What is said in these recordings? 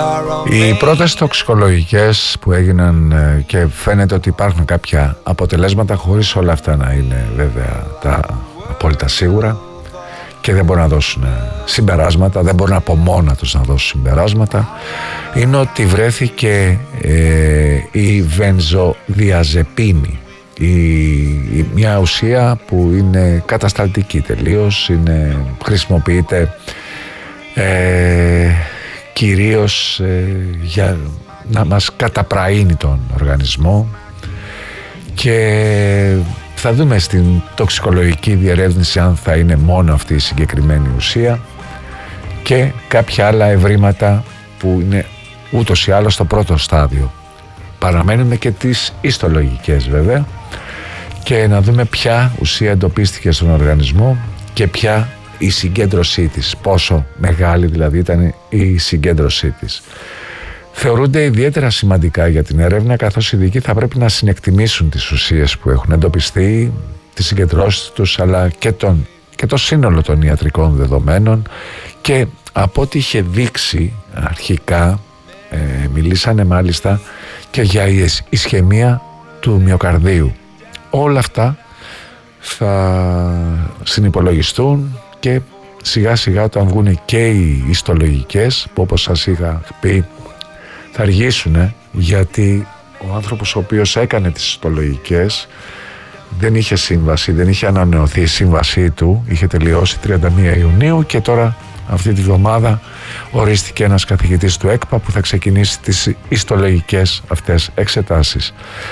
Οι πρώτες τοξικολογικές που έγιναν και φαίνεται ότι υπάρχουν κάποια αποτελέσματα, χωρίς όλα αυτά να είναι βέβαια τα απόλυτα σίγουρα και δεν μπορούν να δώσουν συμπεράσματα, δεν μπορούν από μόνα τους να δώσουν συμπεράσματα, είναι ότι βρέθηκε η βενζοδιαζεπίνη, μια ουσία που είναι κατασταλτική τελείως, χρησιμοποιείται κυρίως για να μας καταπραίνει τον οργανισμό, και θα δούμε στην τοξικολογική διερεύνηση αν θα είναι μόνο αυτή η συγκεκριμένη ουσία και κάποια άλλα ευρήματα που είναι ούτως ή άλλως στο πρώτο στάδιο. Παραμένουμε και τις ιστολογικές βέβαια, και να δούμε ποια ουσία εντοπίστηκε στον οργανισμό και ποια η συγκέντρωσή της, πόσο μεγάλη δηλαδή ήταν η συγκέντρωσή της. Θεωρούνται ιδιαίτερα σημαντικά για την έρευνα, καθώς οι ειδικοί θα πρέπει να συνεκτιμήσουν τις ουσίες που έχουν εντοπιστεί, τις συγκεντρώσεις τους, αλλά και το σύνολο των ιατρικών δεδομένων, και από ό,τι είχε δείξει αρχικά, μιλήσανε μάλιστα και για ισχαιμία του μυοκαρδίου. Όλα αυτά θα συνυπολογιστούν και σιγά σιγά όταν βγουν και οι ιστολογικές, που όπως σας είχα πει θα αργήσουν, γιατί ο άνθρωπος ο οποίος έκανε τις ιστολογικές δεν είχε σύμβαση, δεν είχε ανανεωθεί η σύμβασή του, είχε τελειώσει 31 Ιουνίου και τώρα αυτή τη βδομάδα ορίστηκε ένας καθηγητής του ΕΚΠΑ που θα ξεκινήσει τις ιστολογικές αυτές εξετάσεις.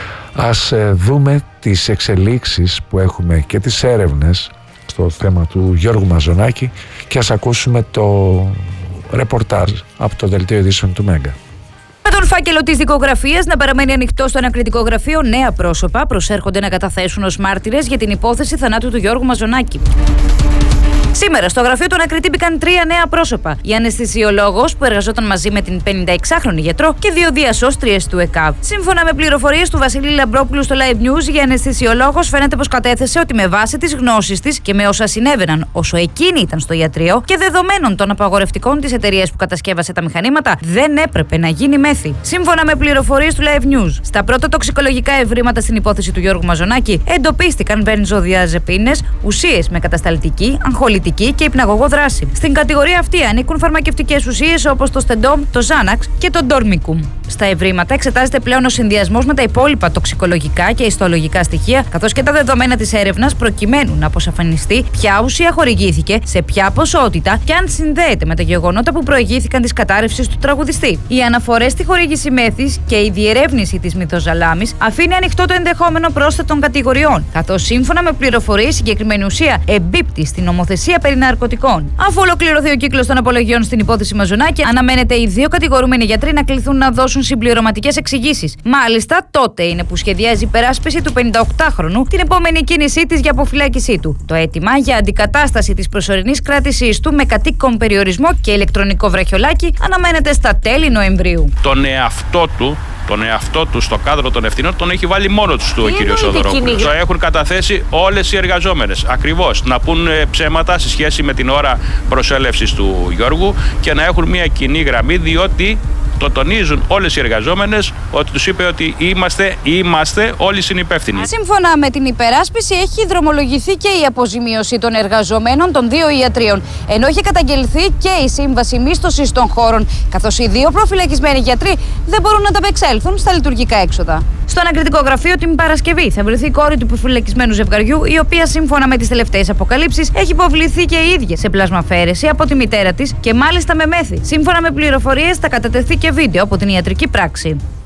Ας δούμε τις εξελίξεις που έχουμε και τις έρευνες στο θέμα του Γιώργου Μαζονάκη και ας ακούσουμε το ρεπορτάζ από το δελτίο ειδήσεων του Μέγκα. Με τον φάκελο της δικογραφίας να παραμένει ανοιχτό στο ανακριτικό γραφείο, νέα πρόσωπα προσέρχονται να καταθέσουν ως μάρτυρες για την υπόθεση θανάτου του Γιώργου Μαζονάκη. Σήμερα στο γραφείο του ανακριτή μπήκαν 3 νέα πρόσωπα. Η αναισθησιολόγος που εργαζόταν μαζί με την 56χρονη γιατρό και 2 διασώστριες του ΕΚΑΒ. Σύμφωνα με πληροφορίες του Βασίλη Λαμπρόπουλου στο Live News, η αναισθησιολόγος φαίνεται πως κατέθεσε ότι με βάση τις γνώσεις της και με όσα συνέβαιναν όσο εκείνη ήταν στο ιατρείο και δεδομένων των απαγορευτικών της εταιρείας που κατασκεύασε τα μηχανήματα, δεν έπρεπε να γίνει μέθη. Σύμφωνα με πληροφορίες του Live News, στα πρώτα τοξικολογικά ευρήματα στην υπόθεση του Γιώργου Μαζονάκη εντοπίστηκαν βενζοδιαζεπίνες, ουσίες με κατασταλτική, αγχολητική και υπναγωγό δράση. Στην κατηγορία αυτή ανήκουν φαρμακευτικές ουσίες όπως το Στεντόμ, το Ζάναξ και το Ντόρμικουμ. Στα ευρήματα εξετάζεται πλέον ο συνδυασμός με τα υπόλοιπα τοξικολογικά και ιστολογικά στοιχεία, καθώς και τα δεδομένα της έρευνας, προκειμένου να αποσαφανιστεί ποια ουσία χορηγήθηκε, σε ποια ποσότητα και αν συνδέεται με τα γεγονότα που προηγήθηκαν της κατάρρευσης του τραγουδιστή. Οι αναφορές στη χορήγηση μέθης και η διερεύνηση της μυθοζαλάμης αφήνει ανοιχτό το ενδεχόμενο πρόσθετων κατηγοριών, καθώς σύμφωνα με πληροφορίες η συγκεκριμένη ουσία εμπίπτει στην νομοθεσία περί ναρκωτικών. Αφού ολοκληρωθεί ο κύκλος των απολογιών στην υπόθεση Μαζονάκη, αναμένεται οι 2 κατηγορούμενοι γιατροί να κληθούν να δώσουν συμπληρωματικές εξηγήσεις. Μάλιστα, τότε είναι που σχεδιάζει η υπεράσπιση του 58χρονου την επόμενη κίνησή της για αποφυλάκησή του. Το αίτημα για αντικατάσταση της προσωρινής κράτησής του με κατοίκον περιορισμό και ηλεκτρονικό βραχιολάκι αναμένεται στα τέλη Νοεμβρίου. Τον εαυτό του στο κάδρο των ευθυνών τον έχει βάλει μόνο του ο κύριος Σοδωρόπουλος. Το έχουν καταθέσει όλες οι εργαζόμενες. Ακριβώς να πούν ψέματα σε σχέση με την ώρα προσέλευσης του Γιώργου και να έχουν μια κοινή γραμμή, διότι το τονίζουν όλες οι εργαζόμενες ότι τους είπε ότι είμαστε όλοι συνυπεύθυνοι. Σύμφωνα με την υπεράσπιση, έχει δρομολογηθεί και η αποζημίωση των εργαζομένων των 2 ιατρίων, ενώ έχει καταγγελθεί και η σύμβαση μίσθωσης των χώρων, καθώς οι 2 προφυλακισμένοι γιατροί δεν μπορούν να ανταπεξέλθουν στα λειτουργικά έξοδα. Στο ανακριτικό γραφείο την Παρασκευή θα βρεθεί η κόρη του προφυλακισμένου ζευγαριού, η οποία σύμφωνα με τις τελευταίες αποκαλύψεις έχει υποβληθεί και η ίδια σε πλασμαφαίρεση από τη μητέρα της και μάλιστα με μέθη. Σύμφωνα με πληροφορίες θα κατατεθεί και βίντεο από την ιατρική πράξη.